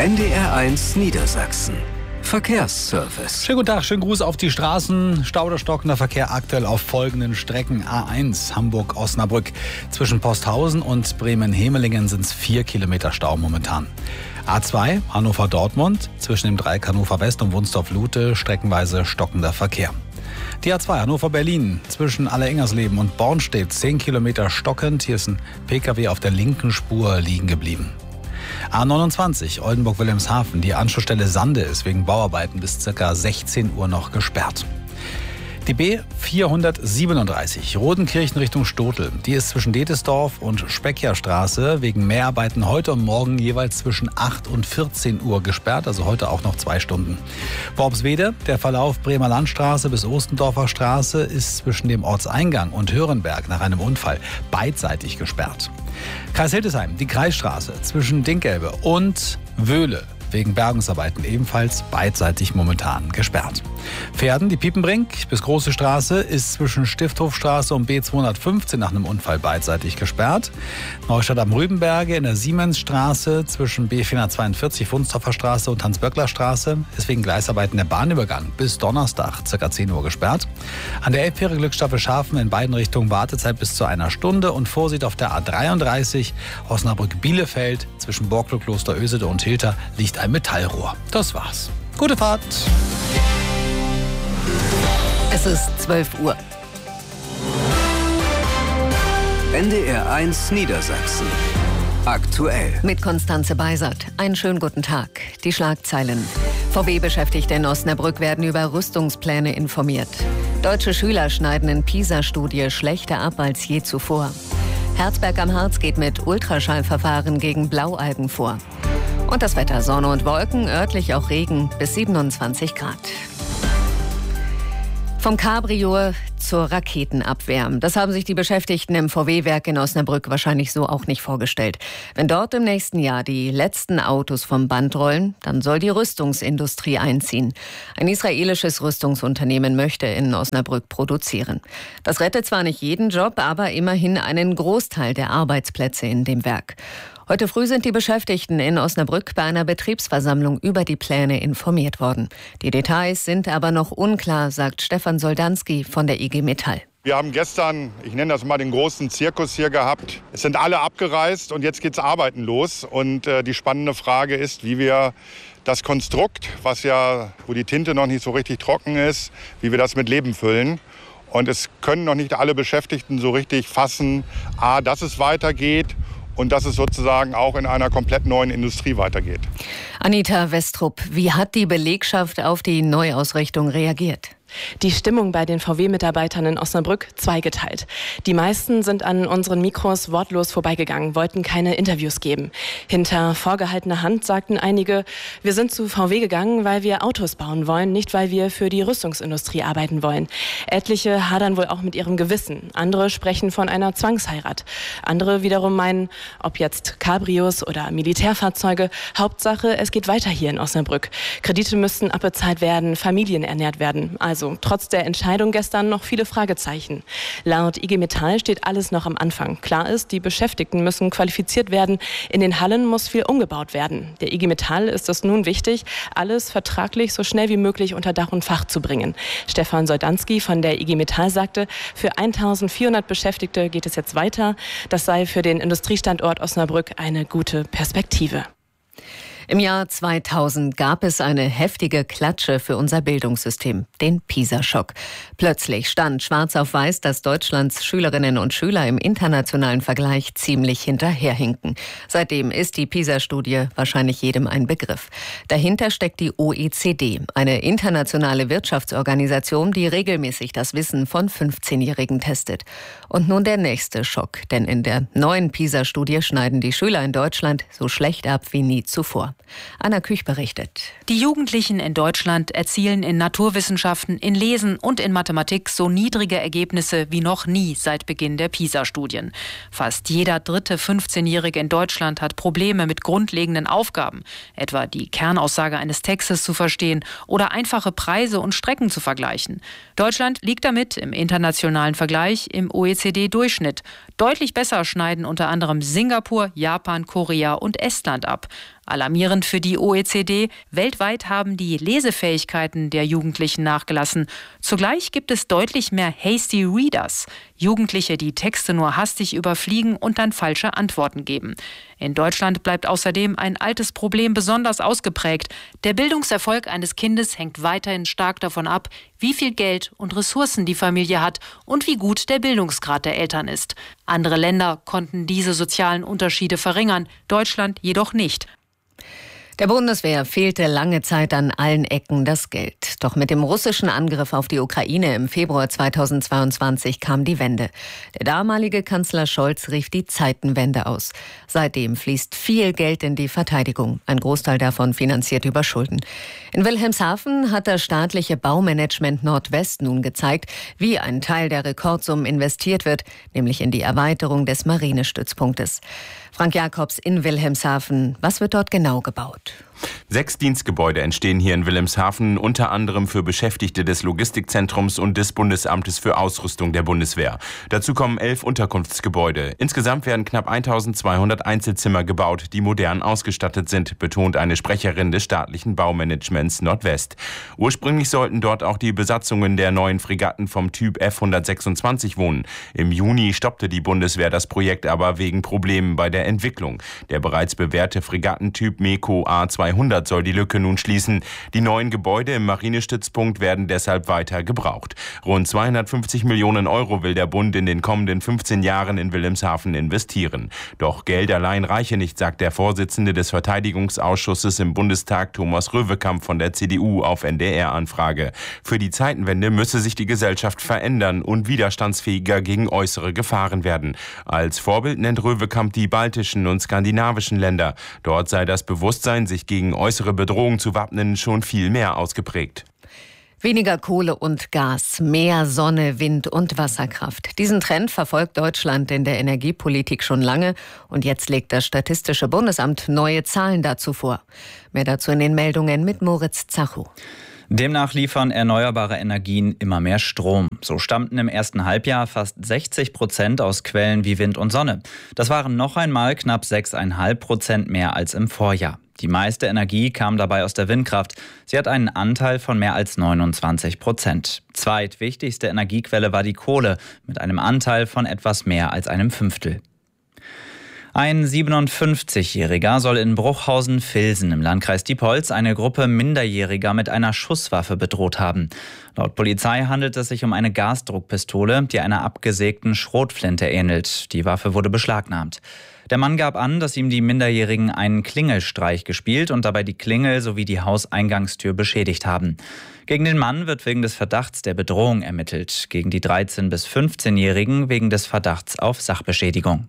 NDR1 Niedersachsen. Verkehrsservice. Schönen guten Tag, schönen Gruß auf die Straßen. Stau oder stockender Verkehr aktuell auf folgenden Strecken. A1 Hamburg-Osnabrück. Zwischen Posthausen und Bremen-Hemelingen sind es 4 Kilometer Stau momentan. A2 Hannover-Dortmund. Zwischen dem Dreieck Hannover West und Wunsdorf-Lute streckenweise stockender Verkehr. Die A2 Hannover-Berlin. Zwischen Allerengersleben und Bornstedt 10 Kilometer stockend. Hier ist ein Pkw auf der linken Spur liegen geblieben. A29 Oldenburg-Wilhelmshaven. Die Anschlussstelle Sande ist wegen Bauarbeiten bis ca. 16 Uhr noch gesperrt. Die B437 Rodenkirchen Richtung Stotel. Die ist zwischen Detesdorf und Speckjerstraße wegen Mehrarbeiten heute und morgen jeweils zwischen 8 und 14 Uhr gesperrt. Also heute auch noch 2 Stunden. Worpswede, der Verlauf Bremer Landstraße bis Ostendorfer Straße ist zwischen dem Ortseingang und Hörenberg nach einem Unfall beidseitig gesperrt. Kreis Hildesheim, die Kreisstraße zwischen Dinkelbe und Wöhle wegen Bergungsarbeiten ebenfalls beidseitig momentan gesperrt. Pferden, die Piepenbrink bis Große Straße ist zwischen Stifthofstraße und B215 nach einem Unfall beidseitig gesperrt. Neustadt am Rübenberge in der Siemensstraße zwischen B442 Wunsdorfer Straße und Hans-Böckler Straße ist wegen Gleisarbeiten der Bahnübergang bis Donnerstag ca. 10 Uhr gesperrt. An der Elbfähre Glückstaffel Schafen in beiden Richtungen Wartezeit bis zu 1 Stunde und Vorsicht auf der A33 Osnabrück-Bielefeld zwischen Borkloo-Kloster Ösede und Hilter liegt ein Metallrohr. Das war's. Gute Fahrt! Es ist 12 Uhr. NDR1 Niedersachsen. Aktuell. Mit Konstanze Beisert. Einen schönen guten Tag. Die Schlagzeilen. VW-Beschäftigte in Osnabrück werden über Rüstungspläne informiert. Deutsche Schüler schneiden in PISA-Studie schlechter ab als je zuvor. Herzberg am Harz geht mit Ultraschallverfahren gegen Blaualgen vor. Und das Wetter: Sonne und Wolken, örtlich auch Regen bis 27 Grad. Vom Cabrio zur Raketenabwehr. Das haben sich die Beschäftigten im VW-Werk in Osnabrück wahrscheinlich so auch nicht vorgestellt. Wenn dort im nächsten Jahr die letzten Autos vom Band rollen, dann soll die Rüstungsindustrie einziehen. Ein israelisches Rüstungsunternehmen möchte in Osnabrück produzieren. Das rettet zwar nicht jeden Job, aber immerhin einen Großteil der Arbeitsplätze in dem Werk. Heute früh sind die Beschäftigten in Osnabrück bei einer Betriebsversammlung über die Pläne informiert worden. Die Details sind aber noch unklar, sagt Stefan Soldanski von der IG Metall. Wir haben gestern, ich nenne das mal den großen Zirkus hier gehabt. Es sind alle abgereist und jetzt geht's Arbeiten los. Und die spannende Frage ist, wie wir das Konstrukt, wo die Tinte noch nicht so richtig trocken ist, wie wir das mit Leben füllen. Und es können noch nicht alle Beschäftigten so richtig fassen, dass es weitergeht. Und dass es sozusagen auch in einer komplett neuen Industrie weitergeht. Anita Westrup, wie hat die Belegschaft auf die Neuausrichtung reagiert? Die Stimmung bei den VW-Mitarbeitern in Osnabrück zweigeteilt. Die meisten sind an unseren Mikros wortlos vorbeigegangen, wollten keine Interviews geben. Hinter vorgehaltener Hand sagten einige, wir sind zu VW gegangen, weil wir Autos bauen wollen, nicht weil wir für die Rüstungsindustrie arbeiten wollen. Etliche hadern wohl auch mit ihrem Gewissen. Andere sprechen von einer Zwangsheirat. Andere wiederum meinen, ob jetzt Cabrios oder Militärfahrzeuge, Hauptsache, es geht weiter hier in Osnabrück. Kredite müssten abbezahlt werden, Familien ernährt werden. Also trotz der Entscheidung gestern noch viele Fragezeichen. Laut IG Metall steht alles noch am Anfang. Klar ist, die Beschäftigten müssen qualifiziert werden. In den Hallen muss viel umgebaut werden. Der IG Metall ist es nun wichtig, alles vertraglich so schnell wie möglich unter Dach und Fach zu bringen. Stefan Soldanski von der IG Metall sagte, für 1400 Beschäftigte geht es jetzt weiter. Das sei für den Industriestandort Osnabrück eine gute Perspektive. Im Jahr 2000 gab es eine heftige Klatsche für unser Bildungssystem, den PISA-Schock. Plötzlich stand schwarz auf weiß, dass Deutschlands Schülerinnen und Schüler im internationalen Vergleich ziemlich hinterherhinken. Seitdem ist die PISA-Studie wahrscheinlich jedem ein Begriff. Dahinter steckt die OECD, eine internationale Wirtschaftsorganisation, die regelmäßig das Wissen von 15-Jährigen testet. Und nun der nächste Schock, denn in der neuen PISA-Studie schneiden die Schüler in Deutschland so schlecht ab wie nie zuvor. Anna Küch berichtet. Die Jugendlichen in Deutschland erzielen in Naturwissenschaften, in Lesen und in Mathematik so niedrige Ergebnisse wie noch nie seit Beginn der PISA-Studien. Fast jeder dritte 15-Jährige in Deutschland hat Probleme mit grundlegenden Aufgaben, etwa die Kernaussage eines Textes zu verstehen oder einfache Preise und Strecken zu vergleichen. Deutschland liegt damit im internationalen Vergleich im OECD-Durchschnitt. Deutlich besser schneiden unter anderem Singapur, Japan, Korea und Estland ab. Alarmierend für die OECD, weltweit haben die Lesefähigkeiten der Jugendlichen nachgelassen. Zugleich gibt es deutlich mehr Hasty Readers, Jugendliche, die Texte nur hastig überfliegen und dann falsche Antworten geben. In Deutschland bleibt außerdem ein altes Problem besonders ausgeprägt. Der Bildungserfolg eines Kindes hängt weiterhin stark davon ab, wie viel Geld und Ressourcen die Familie hat und wie gut der Bildungsgrad der Eltern ist. Andere Länder konnten diese sozialen Unterschiede verringern, Deutschland jedoch nicht. Der Bundeswehr fehlte lange Zeit an allen Ecken das Geld. Doch mit dem russischen Angriff auf die Ukraine im Februar 2022 kam die Wende. Der damalige Kanzler Scholz rief die Zeitenwende aus. Seitdem fließt viel Geld in die Verteidigung, ein Großteil davon finanziert über Schulden. In Wilhelmshaven hat das staatliche Baumanagement Nordwest nun gezeigt, wie ein Teil der Rekordsummen investiert wird, nämlich in die Erweiterung des Marinestützpunktes. Frank Jakobs in Wilhelmshaven. Was wird dort genau gebaut? 6 Dienstgebäude entstehen hier in Wilhelmshaven, unter anderem für Beschäftigte des Logistikzentrums und des Bundesamtes für Ausrüstung der Bundeswehr. Dazu kommen 11 Unterkunftsgebäude. Insgesamt werden knapp 1200 Einzelzimmer gebaut, die modern ausgestattet sind, betont eine Sprecherin des staatlichen Baumanagements Nordwest. Ursprünglich sollten dort auch die Besatzungen der neuen Fregatten vom Typ F-126 wohnen. Im Juni stoppte die Bundeswehr das Projekt aber wegen Problemen bei der Entwicklung. Der bereits bewährte Fregattentyp MEKO A200 soll die Lücke nun schließen. Die neuen Gebäude im Marinestützpunkt werden deshalb weiter gebraucht. Rund 250 Millionen Euro will der Bund in den kommenden 15 Jahren in Wilhelmshaven investieren. Doch Geld allein reiche nicht, sagt der Vorsitzende des Verteidigungsausschusses im Bundestag, Thomas Röwekamp von der CDU, auf NDR-Anfrage. Für die Zeitenwende müsse sich die Gesellschaft verändern und widerstandsfähiger gegen äußere Gefahren werden. Als Vorbild nennt Röwekamp die baltischen und skandinavischen Länder. Dort sei das Bewusstsein, sich gegen äußere Bedrohungen zu wappnen, schon viel mehr ausgeprägt. Weniger Kohle und Gas, mehr Sonne, Wind und Wasserkraft. Diesen Trend verfolgt Deutschland in der Energiepolitik schon lange und jetzt legt das Statistische Bundesamt neue Zahlen dazu vor. Mehr dazu in den Meldungen mit Moritz Zacho. Demnach liefern erneuerbare Energien immer mehr Strom. So stammten im ersten Halbjahr fast 60% aus Quellen wie Wind und Sonne. Das waren noch einmal knapp 6,5% mehr als im Vorjahr. Die meiste Energie kam dabei aus der Windkraft. Sie hat einen Anteil von mehr als 29%. Zweitwichtigste Energiequelle war die Kohle mit einem Anteil von etwas mehr als einem Fünftel. Ein 57-Jähriger soll in Bruchhausen-Vilsen im Landkreis Diepholz eine Gruppe Minderjähriger mit einer Schusswaffe bedroht haben. Laut Polizei handelt es sich um eine Gasdruckpistole, die einer abgesägten Schrotflinte ähnelt. Die Waffe wurde beschlagnahmt. Der Mann gab an, dass ihm die Minderjährigen einen Klingelstreich gespielt und dabei die Klingel sowie die Hauseingangstür beschädigt haben. Gegen den Mann wird wegen des Verdachts der Bedrohung ermittelt, gegen die 13- bis 15-Jährigen wegen des Verdachts auf Sachbeschädigung.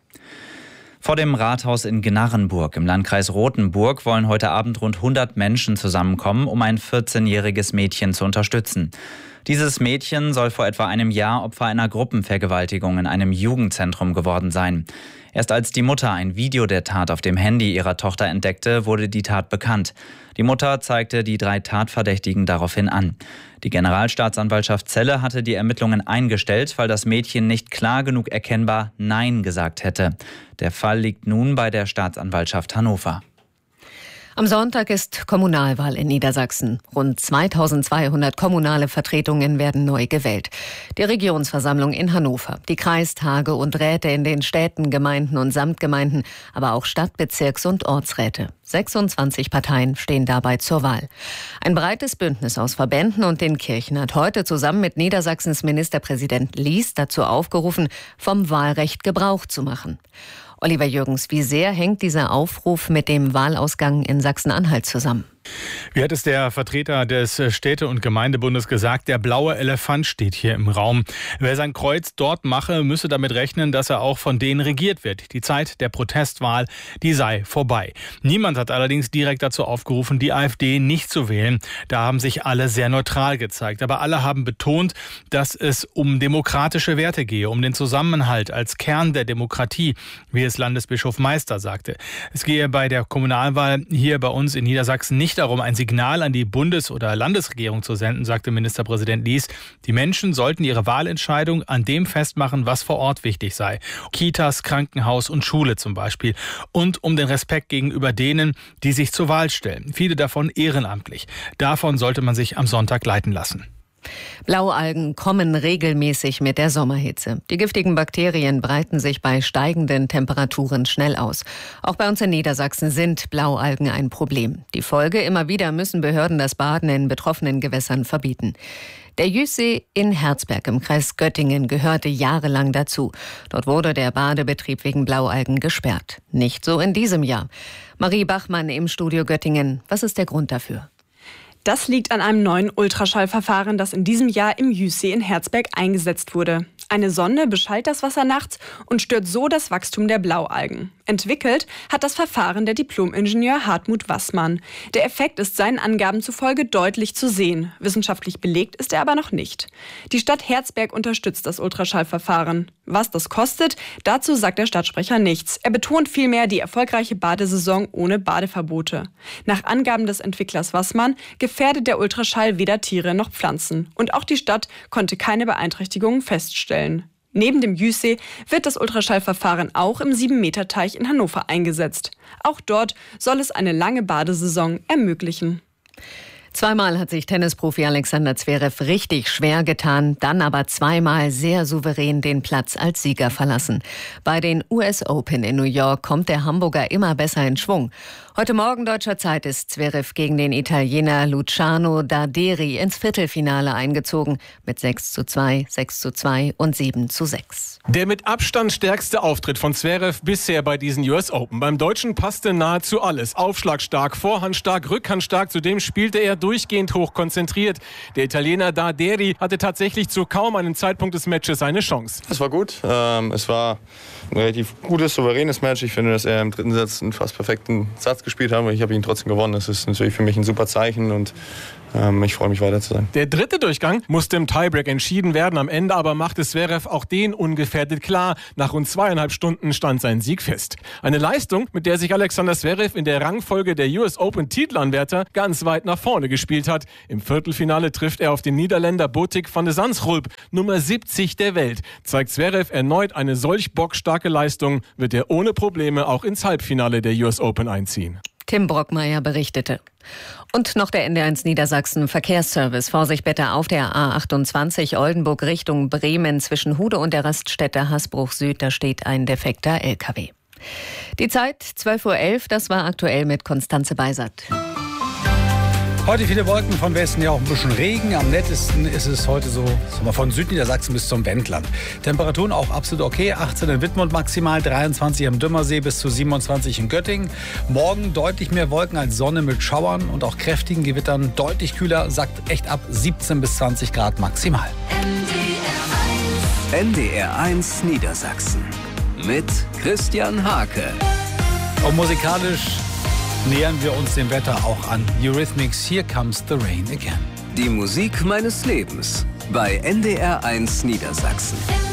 Vor dem Rathaus in Gnarrenburg im Landkreis Rothenburg wollen heute Abend rund 100 Menschen zusammenkommen, um ein 14-jähriges Mädchen zu unterstützen. Dieses Mädchen soll vor etwa einem Jahr Opfer einer Gruppenvergewaltigung in einem Jugendzentrum geworden sein. Erst als die Mutter ein Video der Tat auf dem Handy ihrer Tochter entdeckte, wurde die Tat bekannt. Die Mutter zeigte die 3 Tatverdächtigen daraufhin an. Die Generalstaatsanwaltschaft Celle hatte die Ermittlungen eingestellt, weil das Mädchen nicht klar genug erkennbar Nein gesagt hätte. Der Fall liegt nun bei der Staatsanwaltschaft Hannover. Am Sonntag ist Kommunalwahl in Niedersachsen. Rund 2200 kommunale Vertretungen werden neu gewählt. Die Regionsversammlung in Hannover, die Kreistage und Räte in den Städten, Gemeinden und Samtgemeinden, aber auch Stadtbezirks- und Ortsräte. 26 Parteien stehen dabei zur Wahl. Ein breites Bündnis aus Verbänden und den Kirchen hat heute zusammen mit Niedersachsens Ministerpräsident Lies dazu aufgerufen, vom Wahlrecht Gebrauch zu machen. Oliver Jürgens, wie sehr hängt dieser Aufruf mit dem Wahlausgang in Sachsen-Anhalt zusammen? Wie hat es der Vertreter des Städte- und Gemeindebundes gesagt, der blaue Elefant steht hier im Raum. Wer sein Kreuz dort mache, müsse damit rechnen, dass er auch von denen regiert wird. Die Zeit der Protestwahl, die sei vorbei. Niemand hat allerdings direkt dazu aufgerufen, die AfD nicht zu wählen. Da haben sich alle sehr neutral gezeigt. Aber alle haben betont, dass es um demokratische Werte gehe, um den Zusammenhalt als Kern der Demokratie, wie es Landesbischof Meister sagte. Es gehe bei der Kommunalwahl hier bei uns in Niedersachsen nicht darum, ein Signal an die Bundes- oder Landesregierung zu senden, sagte Ministerpräsident Lies. Die Menschen sollten ihre Wahlentscheidung an dem festmachen, was vor Ort wichtig sei. Kitas, Krankenhaus und Schule zum Beispiel. Und um den Respekt gegenüber denen, die sich zur Wahl stellen. Viele davon ehrenamtlich. Davon sollte man sich am Sonntag leiten lassen. Blaualgen kommen regelmäßig mit der Sommerhitze. Die giftigen Bakterien breiten sich bei steigenden Temperaturen schnell aus. Auch bei uns in Niedersachsen sind Blaualgen ein Problem. Die Folge: immer wieder müssen Behörden das Baden in betroffenen Gewässern verbieten. Der Jüßsee in Herzberg im Kreis Göttingen gehörte jahrelang dazu. Dort wurde der Badebetrieb wegen Blaualgen gesperrt. Nicht so in diesem Jahr. Marie Bachmann im Studio Göttingen. Was ist der Grund dafür? Das liegt an einem neuen Ultraschallverfahren, das in diesem Jahr im Jüßsee in Herzberg eingesetzt wurde. Eine Sonde beschallt das Wasser nachts und stört so das Wachstum der Blaualgen. Entwickelt hat das Verfahren der Diplom-Ingenieur Hartmut Wassmann. Der Effekt ist seinen Angaben zufolge deutlich zu sehen. Wissenschaftlich belegt ist er aber noch nicht. Die Stadt Herzberg unterstützt das Ultraschallverfahren. Was das kostet, dazu sagt der Stadtsprecher nichts. Er betont vielmehr die erfolgreiche Badesaison ohne Badeverbote. Nach Angaben des Entwicklers Wassmann gefährdet der Ultraschall weder Tiere noch Pflanzen. Und auch die Stadt konnte keine Beeinträchtigungen feststellen. Neben dem Jüßsee wird das Ultraschallverfahren auch im 7-Meter-Teich in Hannover eingesetzt. Auch dort soll es eine lange Badesaison ermöglichen. Zweimal hat sich Tennisprofi Alexander Zverev richtig schwer getan, dann aber zweimal sehr souverän den Platz als Sieger verlassen. Bei den US Open in New York kommt der Hamburger immer besser in Schwung. Heute Morgen deutscher Zeit ist Zverev gegen den Italiener Luciano Darderi ins Viertelfinale eingezogen mit 6:2, 6:2 und 7:6. Der mit Abstand stärkste Auftritt von Zverev bisher bei diesen US Open. Beim Deutschen passte nahezu alles. Aufschlagstark, vorhandstark, rückhandstark. Zudem spielte er durchgehend hoch konzentriert. Der Italiener Darderi hatte tatsächlich zu kaum einem Zeitpunkt des Matches eine Chance. Es war gut. Es war ein relativ gutes, souveränes Match. Ich finde, dass er im dritten Satz einen fast perfekten Satz gespielt hat. Ich habe ihn trotzdem gewonnen. Das ist natürlich für mich ein super Zeichen und ich freue mich, weiter zu sein. Der dritte Durchgang musste im Tiebreak entschieden werden. Am Ende aber machte Zverev auch den ungefährdet klar. Nach rund 2,5 Stunden stand sein Sieg fest. Eine Leistung, mit der sich Alexander Zverev in der Rangfolge der US Open Titelanwärter ganz weit nach vorne gespielt hat. Im Viertelfinale trifft er auf den Niederländer Botik van de Zandschulp, Nummer 70 der Welt. Zeigt Zverev erneut eine solch bockstarke Leistung, wird er ohne Probleme auch ins Halbfinale der US Open einziehen. Tim Brockmeier berichtete. Und noch der NDR1 Niedersachsen Verkehrsservice. Vorsicht bitte auf der A28 Oldenburg Richtung Bremen zwischen Hude und der Raststätte Hasbruch Süd. Da steht ein defekter LKW. Die Zeit 12:11 Uhr. Das war aktuell mit Konstanze Beisert. Heute viele Wolken, von Westen ja auch ein bisschen Regen. Am nettesten ist es heute so von Südniedersachsen bis zum Wendland. Temperaturen auch absolut okay. 18 in Wittmund maximal, 23 am Dümmersee bis zu 27 in Göttingen. Morgen deutlich mehr Wolken als Sonne mit Schauern und auch kräftigen Gewittern. Deutlich kühler, sagt echt ab 17 bis 20 Grad maximal. NDR1 Niedersachsen mit Christian Hake. Und musikalisch nähern wir uns dem Wetter auch an. Eurythmics, Here Comes the Rain Again. Die Musik meines Lebens bei NDR1 Niedersachsen.